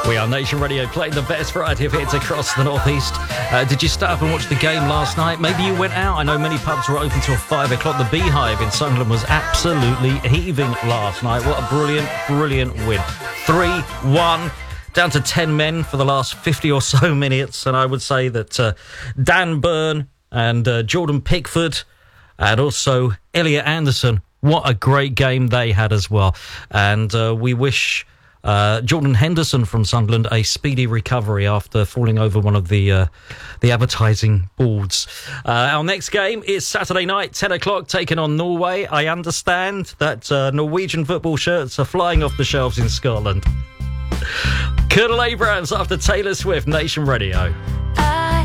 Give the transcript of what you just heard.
We are Nation Radio, playing the best variety of hits across the Northeast. Did you stay up and watch the game last night? Maybe you went out. I know many pubs were open till 5 o'clock. The Beehive in Sunderland was absolutely heaving last night. What a brilliant win. 3-1. Down to 10 men for the last 50 or so minutes. And I would say that Dan Burn and Jordan Pickford and also Elliot Anderson, what a great game they had as well. And we wish Jordan Henderson from Sunderland a speedy recovery after falling over one of the advertising boards. Our next game is Saturday night, 10 o'clock, taking on Norway. I understand that Norwegian football shirts are flying off the shelves in Scotland. Colonel Abrams after Taylor Swift, Nation Radio.